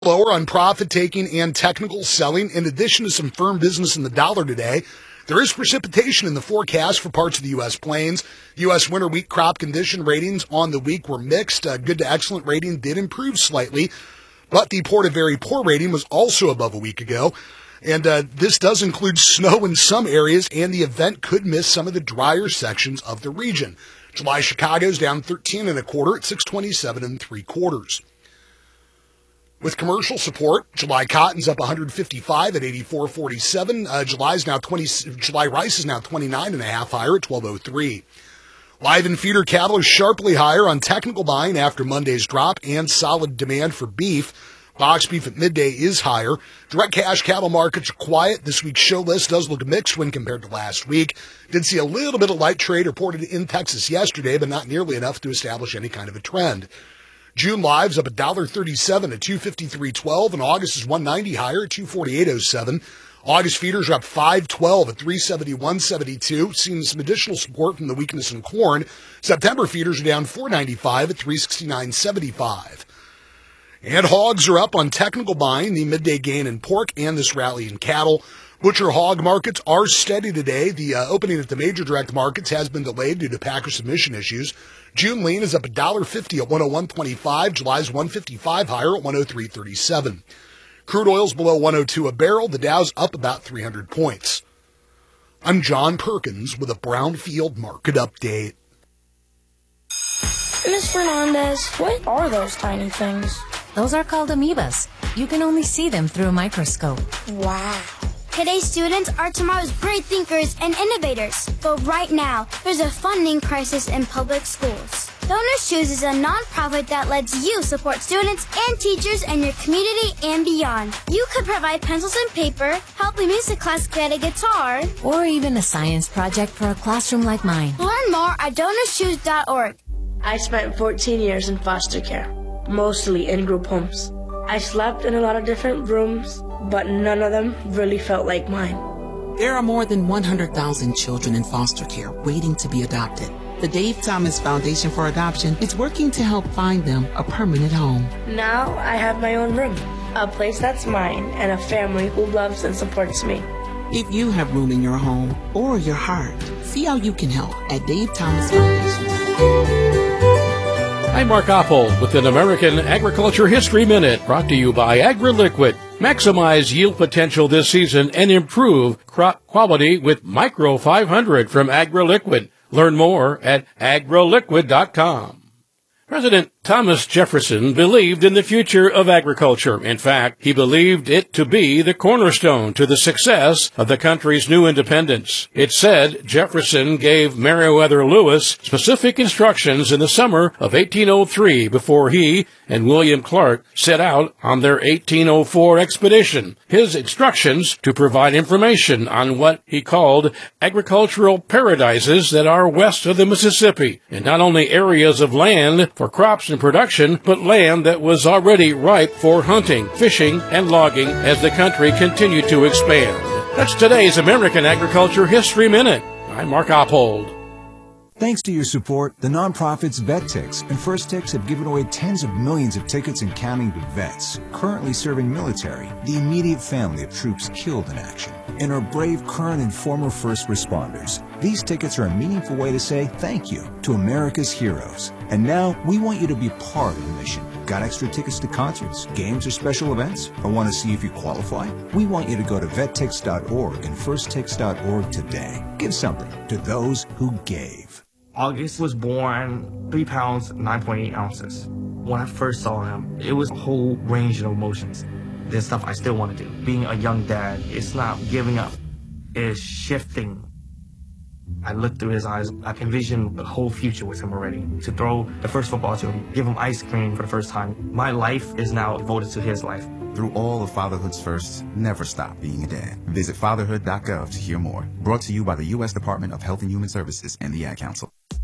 Lower on profit taking and technical selling, in addition to some firm business in the dollar today. There is precipitation in the forecast for parts of the U.S. plains. U.S. winter wheat crop condition ratings on the week were mixed. Good to excellent rating did improve slightly, but the poor to very poor rating was also above a week ago. And this does include snow in some areas, and the event could miss some of the drier sections of the region. July Chicago's down 13 1/4 at 627 3/4. With commercial support, July cotton's up 155 at 84.47. July rice is now 29 1/2 higher at 12.03. Live and feeder cattle are sharply higher on technical buying after Monday's drop and solid demand for beef. Box beef at midday is higher. Direct cash cattle markets are quiet. This week's show list does look mixed when compared to last week. Did see a little bit of light trade reported in Texas yesterday, but not nearly enough to establish any kind of a trend. June live's up $1.37 at 253.12, and August is 190 higher at 248.07. August feeders are up 5.12 at 371.72, seeing some additional support from the weakness in corn. September feeders are down 4.95 at 369.75. And hogs are up on technical buying, the midday gain in pork, and this rally in cattle. Butcher hog markets are steady today. The opening at the major direct markets has been delayed due to packer submission issues. June lean is up $1.50 at 101.25. July's 155 higher at 103.37. Crude oil's below 102 a barrel. The Dow's up about 300 points. I'm John Perkins with a Brownfield market update. Ms. Fernandez, what are those tiny things? Those are called amoebas. You can only see them through a microscope. Wow. Today's students are tomorrow's great thinkers and innovators. But right now, there's a funding crisis in public schools. Donors Choose is a nonprofit that lets you support students and teachers in your community and beyond. You could provide pencils and paper, help a music class get a guitar, or even a science project for a classroom like mine. Learn more at DonorsChoose.org. I spent 14 years in foster care, mostly in group homes. I slept in a lot of different rooms, but none of them really felt like mine. There are more than 100,000 children in foster care waiting to be adopted. The Dave Thomas Foundation for Adoption is working to help find them a permanent home. Now I have my own room, a place that's mine, and a family who loves and supports me. If you have room in your home or your heart, see how you can help at Dave Thomas Foundation. I'm Mark Oppold with an American Agriculture History Minute, brought to you by AgriLiquid. Maximize yield potential this season and improve crop quality with Micro 500 from AgriLiquid. Learn more at agriliquid.com. President Thomas Jefferson believed in the future of agriculture. In fact, he believed it to be the cornerstone to the success of the country's new independence. It's said Jefferson gave Meriwether Lewis specific instructions in the summer of 1803 before he and William Clark set out on their 1804 expedition. His instructions to provide information on what he called agricultural paradises that are west of the Mississippi, and not only areas of land for crops and production, but land that was already ripe for hunting, fishing, and logging as the country continued to expand. That's today's American Agriculture History Minute. I'm Mark Oppold. Thanks to your support, the nonprofits VetTix and First Tix have given away tens of millions of tickets and counting to vets currently serving military, the immediate family of troops killed in action, and our brave current and former first responders. These tickets are a meaningful way to say thank you to America's heroes. And now we want you to be part of the mission. Got extra tickets to concerts, games, or special events? Or want to see if you qualify? We want you to go to vettix.org and firsttix.org today. Give something to those who gave. August was born 3 pounds, 9.8 ounces. When I first saw him, it was a whole range of emotions. There's stuff I still want to do. Being a young dad, it's not giving up. It's shifting. I looked through his eyes. I envisioned the whole future with him already. To throw the first football to him, give him ice cream for the first time. My life is now devoted to his life. Through all of fatherhood's firsts, never stop being a dad. Visit fatherhood.gov to hear more. Brought to you by the U.S. Department of Health and Human Services and the Ad Council.